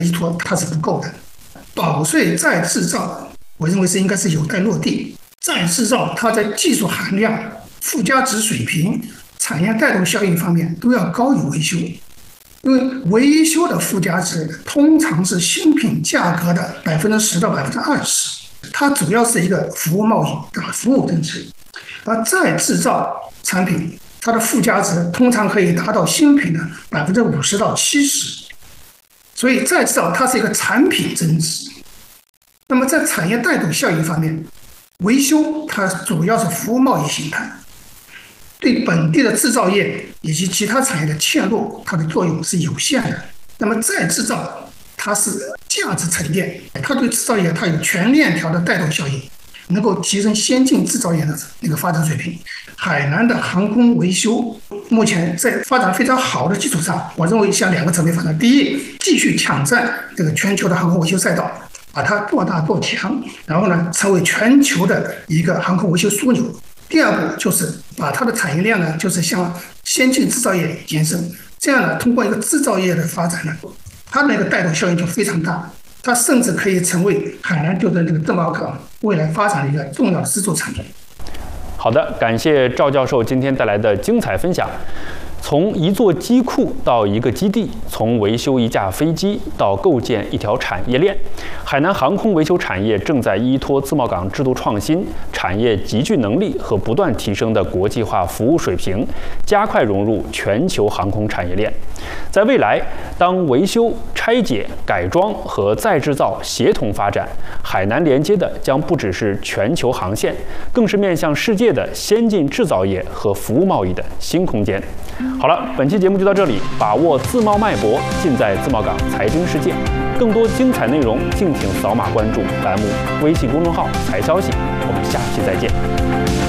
依托它是不够的。保税再制造，我认为应该是有待落地。再制造它在技术含量、附加值水平、产业带动效应方面都要高于维修。因为维修的附加值通常是新品价格的10%到20%，它主要是一个服务贸易的服务政策。而再制造产品，它的附加值通常可以达到新品的50%到70%，所以再制造它是一个产品增值。那么在产业带动效应方面，维修它主要是服务贸易形态。对本地的制造业以及其他产业的嵌入，它的作用是有限的。那么再制造，它是价值沉淀，它对制造业它有全链条的带动效应，能够提升先进制造业的那个发展水平。海南的航空维修目前在发展非常好的基础上，我认为向2个层面发展：第一，继续抢占这个全球的航空维修赛道，把它做大做强，然后呢，成为全球的一个航空维修枢纽。第二步就是把它的产业链呢，就是向先进制造业延伸，这样呢，通过一个制造业的发展呢，它的那个带动效应就非常大，它甚至可以成为海南就是这个自贸港未来发展的一个重要的支柱产业。 好的，感谢赵教授今天带来的精彩分享。从一座机库到一个基地，从维修一架飞机到构建一条产业链，海南航空维修产业正在依托自贸港制度创新、产业集聚能力和不断提升的国际化服务水平，加快融入全球航空产业链。在未来，当维修、拆解、改装和再制造协同发展，海南连接的将不只是全球航线，更是面向世界的先进制造业和服务贸易的新空间。好了，本期节目就到这里，把握自贸脉搏，尽在自贸港财经世界。更多精彩内容，敬请扫码关注栏目微信公众号“财消息”。我们下期再见。